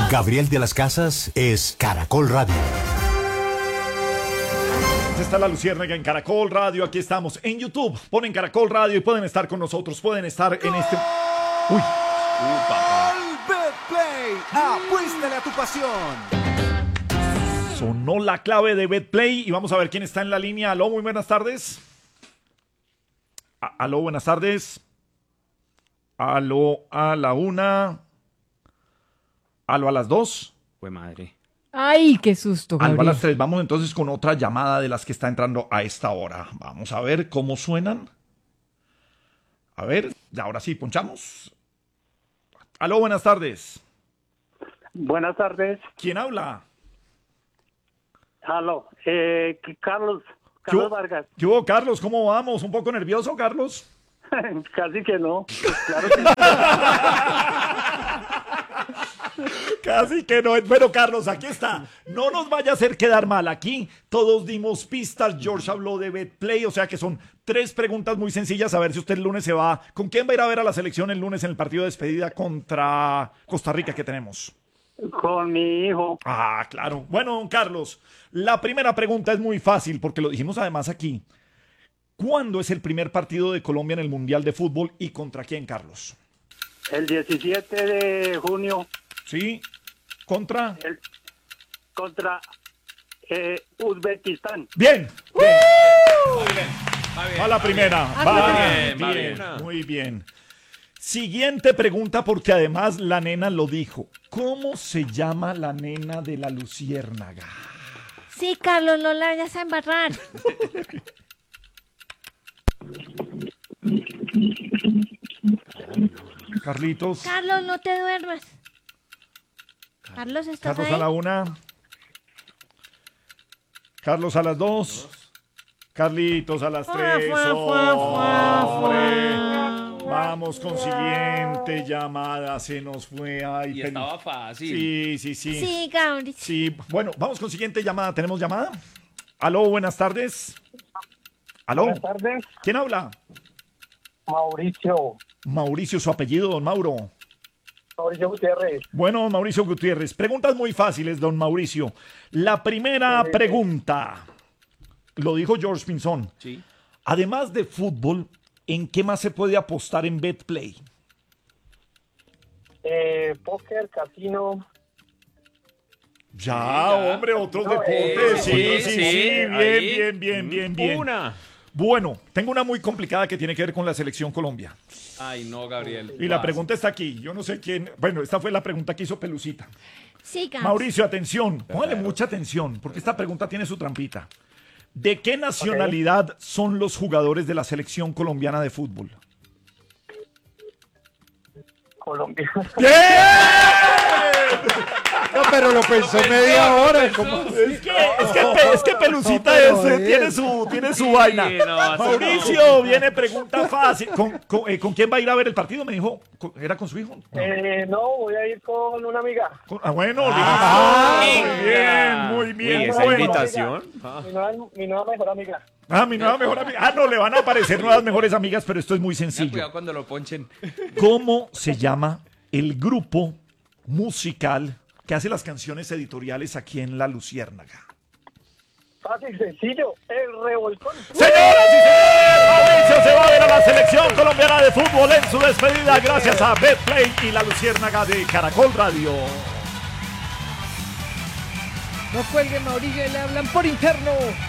Gabriel de las Casas es Caracol Radio. Está la Luciérnaga en Caracol Radio. Aquí estamos en YouTube. Ponen Caracol Radio y pueden estar con nosotros. Pueden estar en este. Uy. Papá. BetPlay. Apuéstale a tu pasión. Sonó la clave de BetPlay y vamos a ver quién está en la línea. Aló, muy buenas tardes. Aló, buenas tardes. Aló, a la 1. Aló, a las 2. Fue madre. Ay, qué susto, Aló, a Gabriel. las 3. Vamos entonces con otra llamada de las que está entrando a esta hora. Vamos a ver cómo suenan. A ver, ahora sí, ponchamos. Aló, buenas tardes. Buenas tardes. ¿Quién habla? Aló, Carlos Vargas. Yo, Carlos, ¿cómo vamos? ¿Un poco nervioso, Carlos? Casi que no. Claro que no. Casi que no. Bueno, Carlos, aquí está. No nos vaya a hacer quedar mal. Aquí todos dimos pistas. George habló de BetPlay, o sea que son 3 preguntas muy sencillas. A ver si usted el lunes se va. ¿Con quién va a ir a ver a la selección el lunes en el partido de despedida contra Costa Rica que tenemos? Con mi hijo. Ah, claro. Bueno, don Carlos, la primera pregunta es muy fácil porque lo dijimos además aquí. ¿Cuándo es el primer partido de Colombia en el Mundial de Fútbol y contra quién, Carlos? El 17 de junio. ¿Sí? ¿Contra? Contra Uzbekistán. Bien. Bien. Va la primera. Va bien, va bien. bien. Muy bien. Siguiente pregunta porque además la nena lo dijo. ¿Cómo se llama la nena de la Luciérnaga? Sí, Carlos, no la vayas a embarrar. Carlitos. Carlos, no te duermas. Carlos, ¿estás Carlos ahí? a la 1. Carlos a las 2. Carlitos a las 3. Vamos con siguiente llamada. Se nos fue. Ay, Y estaba fácil. Sí. Sí, Gabriel. Sí, bueno, vamos con siguiente llamada. ¿Tenemos llamada? Aló, buenas tardes. Aló. Buenas tardes. ¿Quién habla? Mauricio. Mauricio, su apellido, don Mauro. Mauricio Gutiérrez. Bueno, don Mauricio Gutiérrez. Preguntas muy fáciles, don Mauricio. La primera pregunta. Lo dijo George Pinzón. Sí. Además de fútbol, ¿en qué más se puede apostar en BetPlay? Póker, casino. Ya, hombre, otros No, deportes. Sí. ahí. Bien. Una. Bueno, tengo una muy complicada que tiene que ver con la selección Colombia. Ay, no, Gabriel. Y la pregunta está aquí. Yo no sé quién. Bueno, esta fue la pregunta que hizo Pelucita. Sí, Gabriel. Mauricio, atención. Póngale mucha atención, porque esta pregunta tiene su trampita. ¿De qué nacionalidad son los jugadores de la selección colombiana de fútbol? Colombia. No, pero lo pensó media hora. ¿Cómo? Es que Pelucita tiene su vaina. Sí, no, Mauricio, viene pregunta fácil. ¿Con quién va a ir a ver el partido? Me dijo. ¿Era con su hijo? No. No, voy a ir con una amiga. Bueno, muy bien. Uy, esa Bueno. invitación. Mi nueva mejor amiga. Mi nueva mejor amiga. No, le van a aparecer nuevas mejores amigas, pero esto es muy Ten sencillo. cuidado cuando lo ponchen. ¿Cómo se llama el grupo musical que hace las canciones editoriales aquí en La Luciérnaga? Fácil, sencillo. El revolcón. Señoras y señores, Mauricio se va a ver a la selección colombiana de fútbol en su despedida gracias a BetPlay y La Luciérnaga de Caracol Radio. No cuelgue, Mauricio, le hablan por interno.